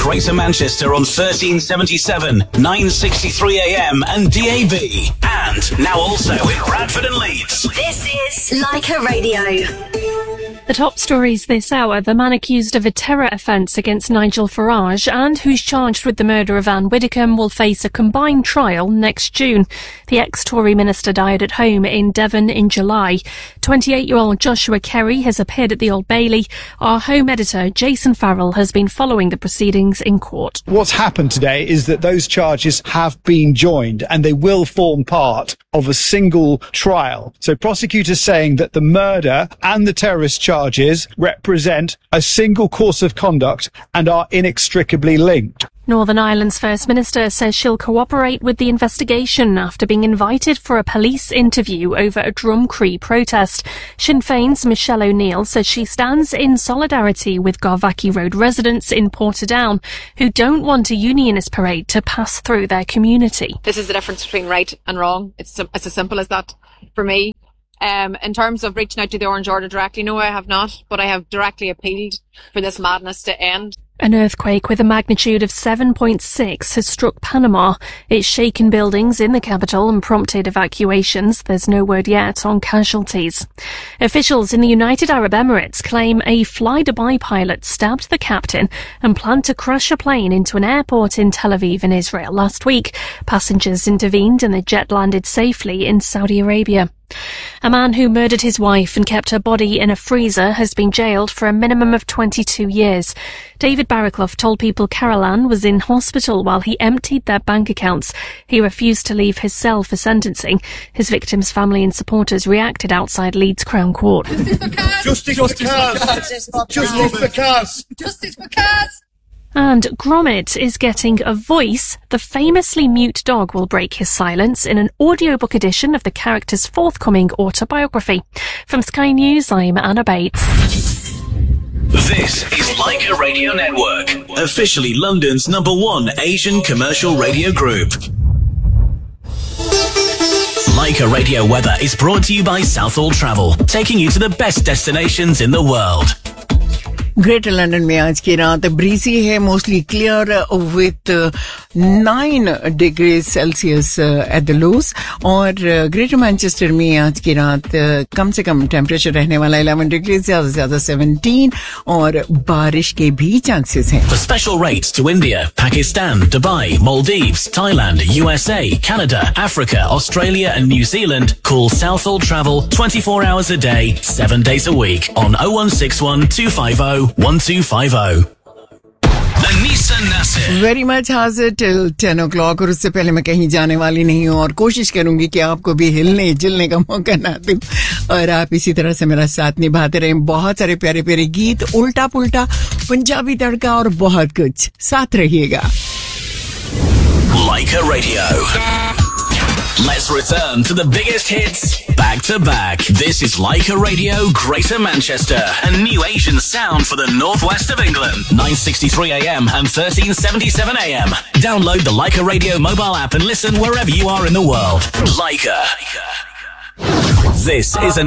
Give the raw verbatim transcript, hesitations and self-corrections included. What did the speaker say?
Greater Manchester on thirteen seventy-seven, nine sixty-three A M and D A B. And now also in Bradford and Leeds. This is Leica Radio. The top stories this hour: the man accused of a terror offence against Nigel Farage and who's charged with the murder of Anne Widdecombe will face a combined trial next June. The ex-Tory minister died at home in Devon in July. twenty-eight-year-old Joshua Kerry has appeared at the Old Bailey. Our home editor, Jason Farrell, has been following the proceedings in court. What's happened today is that those charges have been joined and they will form part of a single trial. So prosecutors saying that the murder and the terrorist charges represent a single course of conduct and are inextricably linked. Northern Ireland's First Minister says she'll cooperate with the investigation after being invited for a police interview over a Drumcree protest. Sinn Féin's Michelle O'Neill says she stands in solidarity with Garvackie Road residents in Portadown who don't want a unionist parade to pass through their community. This is the difference between right and wrong. It's, it's as simple as that for me. Um, in terms of reaching out to the Orange Order directly, no, I have not, but I have directly appealed for this madness to end. An earthquake with a magnitude of seven point six has struck Panama. It's shaken buildings in the capital and prompted evacuations. There's no word yet on casualties. Officials in the United Arab Emirates claim a Fly Dubai pilot stabbed the captain and planned to crash a plane into an airport in Tel Aviv in Israel last week. Passengers intervened and the jet landed safely in Saudi Arabia. A man who murdered his wife and kept her body in a freezer has been jailed for a minimum of twenty-two years. David Barraclough told People Carolan was in hospital while he emptied their bank accounts. He refused to leave his cell for sentencing. His victim's family and supporters reacted outside Leeds Crown Court. Justice for Kaz! Justice for Kaz! Justice for Kaz! Justice for Kaz! And Gromit is getting a voice. The famously mute dog will break his silence in an audiobook edition of the character's forthcoming autobiography. From Sky News, I'm Anna Bates. This is Leica Radio Network, officially London's number one Asian commercial radio group. Leica Radio Weather is brought to you by Southall Travel, taking you to the best destinations in the world. Greater London में आज की रात breezy है, mostly clear with nine degree Celsius at the lows. और greater Manchester में आज की रात कम से कम टेम्परेचर रहने वाला इलेवन डिग्री, ज्यादा से ज्यादा सेवनटीन, और बारिश के भी चांसेस हैं. For special rates to India, Pakistan, Dubai, Maldives, Thailand, U S A, Canada, Africa, Australia and New Zealand, call Southall Travel twenty-four hours a day, seven days a week on oh one six one, two five oh, one two five oh. The Nissan Nasir. Very much हाजिर till ten o'clock, और उससे पहले मैं कहीं जाने वाली नहीं हूँ और कोशिश करूंगी कि आपको भी हिलने जुलने का मौका ना दूं और आप इसी तरह से मेरा साथ निभाते रहें. बहुत सारे प्यारे प्यारे गीत, उल्टा पुल्टा, पंजाबी तड़का और बहुत कुछ. साथ रहिएगा. Leica Radio. Let's return to the biggest hits back to back. This is Leica Radio Greater Manchester, a new Asian sound for the northwest of England. nine sixty-three A M and thirteen seventy-seven A M. Download the Leica Radio mobile app and listen wherever you are in the world. Leica. This is a